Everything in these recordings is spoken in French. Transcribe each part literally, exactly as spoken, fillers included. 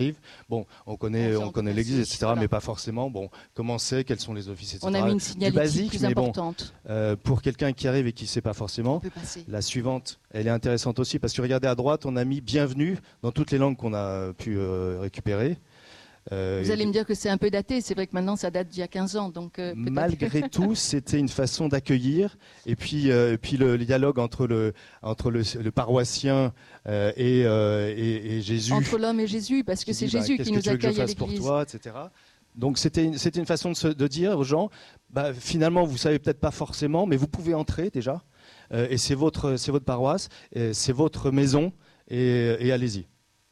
Bon, on connaît, on connaît l'Église, et cetera, voilà. Mais pas forcément. Bon, comment c'est, quels sont les offices, et cetera. On a mis une signalétique basique, plus mais importante. Bon, euh, pour quelqu'un qui arrive et qui ne sait pas forcément, la suivante, elle est intéressante aussi, parce que regardez à droite, on a mis bienvenue dans toutes les langues qu'on a pu euh, récupérer. Euh, Vous allez me dire que c'est un peu daté, c'est vrai que maintenant ça date d'il y a quinze ans. Donc, euh, malgré tout, c'était une façon d'accueillir. Et puis, euh, puis le, le dialogue entre le, entre le, le paroissien euh, et, euh, et, et Jésus. Entre l'homme et Jésus, parce que c'est dit, Jésus bah, qui nous accueille à l'église. Pour toi, et cetera. Donc c'était une, c'était une façon de, se, de dire aux gens, bah, finalement vous savez peut-être pas forcément, mais vous pouvez entrer déjà. Euh, et c'est votre, c'est votre paroisse, c'est votre maison, et, et allez-y.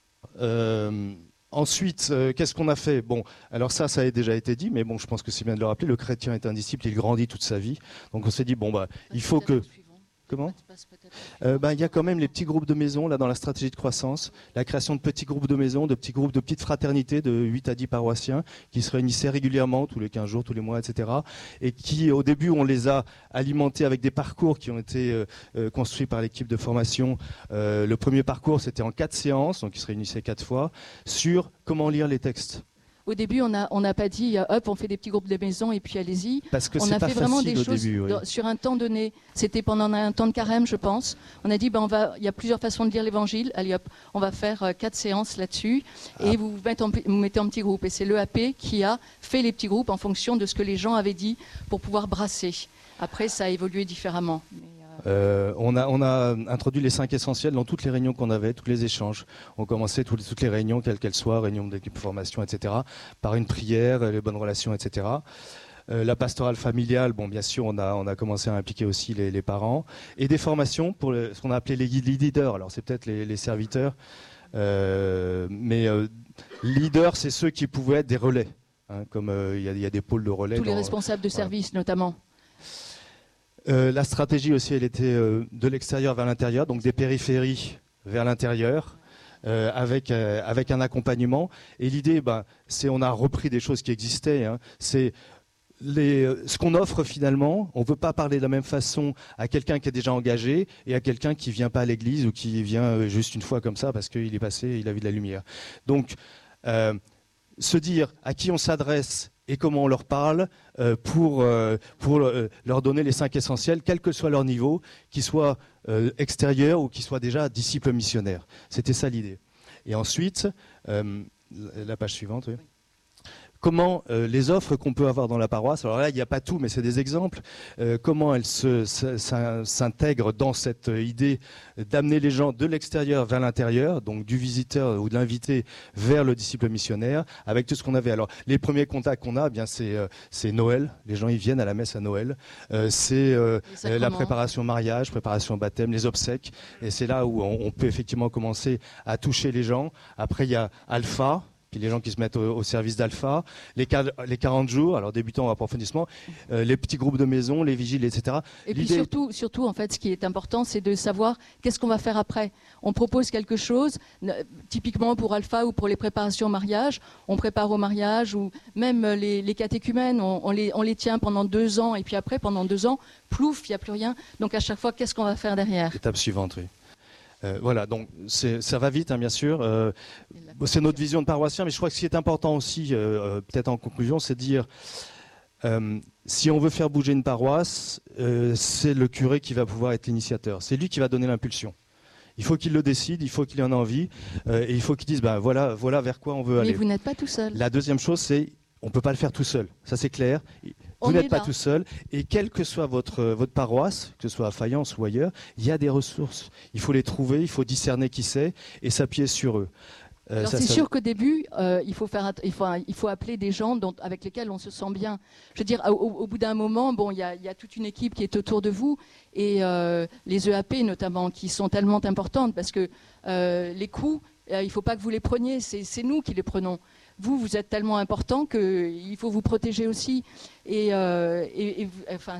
Euh, Ensuite, euh, qu'est-ce qu'on a fait? Bon, alors ça, ça a déjà été dit, mais bon, je pense que c'est bien de le rappeler. Le chrétien est un disciple, il grandit toute sa vie. Donc on s'est dit, bon, bah, il faut que... Comment euh, ben, y a quand même les petits groupes de maison là dans la stratégie de croissance, la création de petits groupes de maison, de petits groupes de petites fraternités de huit à dix paroissiens qui se réunissaient régulièrement tous les quinze jours, tous les mois, et cetera. Et qui, au début, on les a alimentés avec des parcours qui ont été euh, euh, construits par l'équipe de formation. Euh, le premier parcours, c'était en quatre séances, donc ils se réunissaient quatre fois, sur comment lire les textes. Au début, on n'a on n'a pas dit hop, on fait des petits groupes de maison et puis allez-y. Parce que on a pas fait vraiment des choses début, oui. sur un temps donné. C'était pendant un temps de carême, je pense. On a dit ben on va, il y a plusieurs façons de lire l'Évangile. Allez hop, on va faire euh, quatre séances là-dessus et ah. vous vous mettez, en, vous mettez en petits groupes. Et c'est l'E A P qui a fait les petits groupes en fonction de ce que les gens avaient dit pour pouvoir brasser. Après, ça a évolué différemment. Mais, Euh, on, a, on a introduit les cinq essentiels dans toutes les réunions qu'on avait, tous les échanges. On commençait toutes, toutes les réunions, quelles qu'elles soient, réunions d'équipe de formation, et cetera, par une prière, les bonnes relations, et cetera. Euh, la pastorale familiale, bon, bien sûr, on a, on a commencé à impliquer aussi les, les parents. Et des formations pour le, ce qu'on a appelé les leaders. Alors, c'est peut-être les, les serviteurs, euh, mais euh, leaders, c'est ceux qui pouvaient être des relais. Hein, comme il euh, y, y a des pôles de relais. Tous les dans, responsables de service, voilà. Notamment. Euh, la stratégie aussi, elle était euh, de l'extérieur vers l'intérieur, donc des périphéries vers l'intérieur, euh, avec, euh, avec un accompagnement. Et l'idée, ben, c'est on a repris des choses qui existaient. Hein. C'est les, ce qu'on offre finalement. On ne peut pas parler de la même façon à quelqu'un qui est déjà engagé et à quelqu'un qui ne vient pas à l'église ou qui vient euh, juste une fois comme ça parce qu'il est passé, il a vu de la lumière. Donc, euh, se dire à qui on s'adresse et comment on leur parle euh, pour, euh, pour euh, leur donner les cinq essentiels, quel que soit leur niveau, qu'ils soient euh, extérieurs ou qu'ils soient déjà disciples missionnaires. C'était ça l'idée. Et ensuite, euh, la page suivante, oui. Comment euh, les offres qu'on peut avoir dans la paroisse, alors là il n'y a pas tout mais c'est des exemples, euh, comment elles se, s'intègrent dans cette idée d'amener les gens de l'extérieur vers l'intérieur, donc du visiteur ou de l'invité vers le disciple missionnaire, avec tout ce qu'on avait. Alors les premiers contacts qu'on a, eh bien c'est euh, c'est Noël, les gens ils viennent à la messe à Noël, euh, c'est euh, la préparation au mariage, préparation au baptême, les obsèques, et c'est là où on, on peut effectivement commencer à toucher les gens. Après il y a Alpha, puis les gens qui se mettent au, au service d'Alpha, les, les quarante jours, alors débutant ou approfondissement, euh, les petits groupes de maison, les vigiles, et cetera. Et puis surtout, surtout, en fait, ce qui est important, c'est de savoir qu'est-ce qu'on va faire après. On propose quelque chose, typiquement pour Alpha ou pour les préparations au mariage, on prépare au mariage, ou même les, les catéchumènes, on, on, les, on les tient pendant deux ans, et puis après, pendant deux ans, plouf, il n'y a plus rien. Donc à chaque fois, qu'est-ce qu'on va faire derrière? Étape suivante, oui. Euh, voilà, donc ça va vite, hein, bien sûr. Euh, c'est notre vision de paroissien, mais je crois que ce qui est important aussi, euh, peut-être en conclusion, c'est de dire euh, si on veut faire bouger une paroisse, euh, c'est le curé qui va pouvoir être l'initiateur. C'est lui qui va donner l'impulsion. Il faut qu'il le décide, il faut qu'il en ait envie, euh, et il faut qu'il dise ben, voilà, voilà vers quoi on veut mais aller. Mais vous n'êtes pas tout seul. La deuxième chose, c'est on ne peut pas le faire tout seul. Ça, c'est clair. Vous n'êtes pas tout seul. Et quelle que soit votre, votre paroisse, que ce soit à Fayence ou ailleurs, il y a des ressources. Il faut les trouver, il faut discerner qui c'est et s'appuyer sur eux. Euh, c'est ça... sûr qu'au début, euh, il, faut faire, il, faut, il faut appeler des gens dont, avec lesquels on se sent bien. Je veux dire, au, au bout d'un moment, bon, il y a, y a toute une équipe qui est autour de vous et euh, les E A P notamment, qui sont tellement importantes parce que euh, les coûts, euh, il ne faut pas que vous les preniez, c'est nous qui les prenons. Vous, vous êtes tellement important qu'il faut vous protéger aussi. Et, euh, et, et enfin,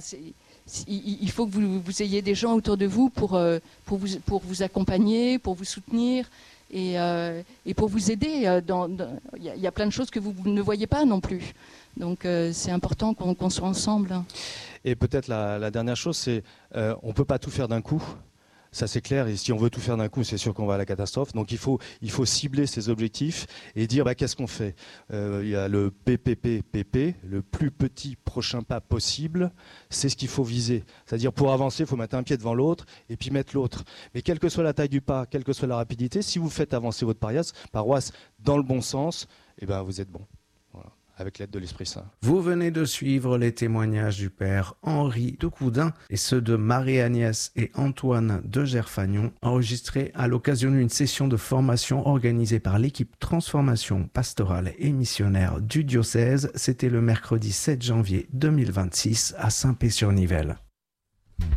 il faut que vous, vous ayez des gens autour de vous pour, euh, pour, vous, pour vous accompagner, pour vous soutenir et, euh, et pour vous aider. Il dans, dans, y, y a plein de choses que vous ne voyez pas non plus. Donc, euh, c'est important qu'on qu'on soit ensemble. Et peut-être la, la dernière chose, c'est euh, on ne peut pas tout faire d'un coup. Ça c'est clair, et si on veut tout faire d'un coup, c'est sûr qu'on va à la catastrophe. Donc il faut, il faut cibler ses objectifs et dire bah, qu'est-ce qu'on fait. Euh, il y a le P P P P P, le plus petit prochain pas possible, c'est ce qu'il faut viser. C'est-à-dire pour avancer, il faut mettre un pied devant l'autre et puis mettre l'autre. Mais quelle que soit la taille du pas, quelle que soit la rapidité, si vous faites avancer votre paroisse, paroisse dans le bon sens, eh ben, vous êtes bon. Voilà. Avec l'aide de l'Esprit Saint. Vous venez de suivre les témoignages du père Henri de Coudin et ceux de Marie-Agnès et Antoine de Gerfagnon, enregistrés à l'occasion d'une session de formation organisée par l'équipe Transformation pastorale et missionnaire du diocèse. C'était le mercredi sept janvier deux mille vingt-six à Saint-Pé-sur-Nivelle.